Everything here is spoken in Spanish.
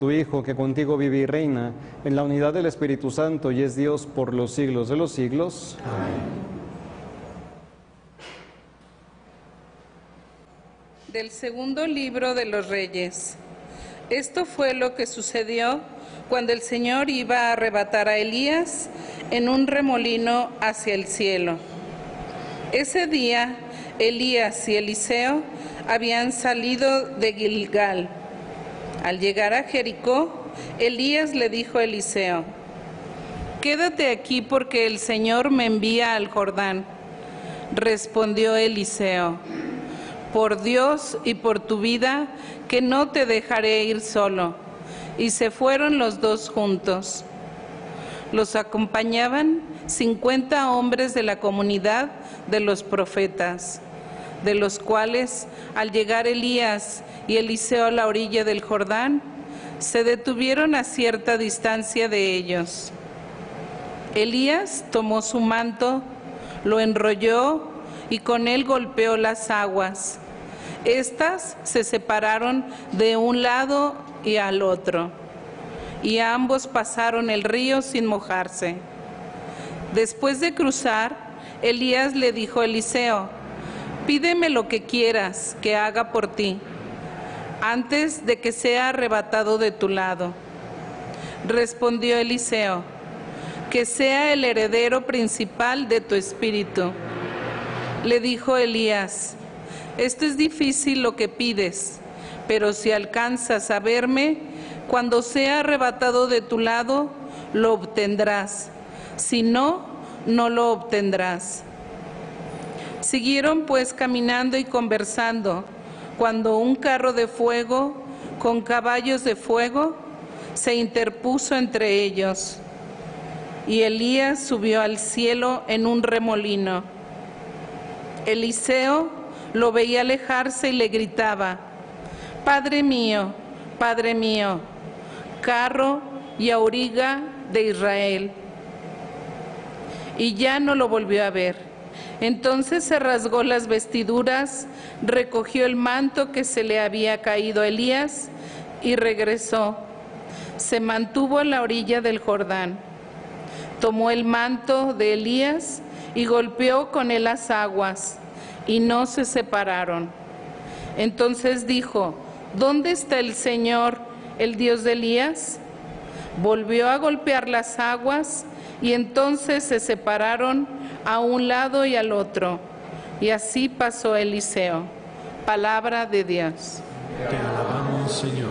Tu Hijo, que contigo vive y reina en la unidad del Espíritu Santo y es Dios por los siglos de los siglos. Amén. Del segundo libro de los Reyes. Esto fue lo que sucedió cuando el Señor iba a arrebatar a Elías en un remolino hacia el cielo. Ese día, Elías y Eliseo habían salido de Gilgal. Al llegar a Jericó, Elías le dijo a Eliseo: «Quédate aquí porque el Señor me envía al Jordán». Respondió Eliseo: «Por Dios y por tu vida, que no te dejaré ir solo». Y se fueron los dos juntos. Los acompañaban 50 hombres de la comunidad de los profetas, de los cuales, al llegar Elías y Eliseo a la orilla del Jordán, se detuvieron a cierta distancia de ellos. Elías tomó su manto, lo enrolló y con él golpeó las aguas. Estas se separaron de un lado y al otro, y ambos pasaron el río sin mojarse. Después de cruzar, Elías le dijo a Eliseo: «Pídeme lo que quieras que haga por ti, antes de que sea arrebatado de tu lado». Respondió Eliseo: «Que sea el heredero principal de tu espíritu». Le dijo Elías: «Esto es difícil lo que pides, pero si alcanzas a verme, cuando sea arrebatado de tu lado, lo obtendrás. Si no, no lo obtendrás». Siguieron pues caminando y conversando, cuando un carro de fuego con caballos de fuego se interpuso entre ellos, y Elías subió al cielo en un remolino. Eliseo lo veía alejarse y le gritaba: Padre mío, carro y auriga de Israel». Y ya no lo volvió a ver. Entonces se rasgó las vestiduras, recogió el manto que se le había caído a Elías y regresó. Se mantuvo a la orilla del Jordán. Tomó el manto de Elías y golpeó con él las aguas, y no se separaron. Entonces dijo: «¿Dónde está el Señor, el Dios de Elías?». Volvió a golpear las aguas, y entonces se separaron a un lado y al otro. Y así pasó Eliseo. Palabra de Dios. Te alabamos, Señor.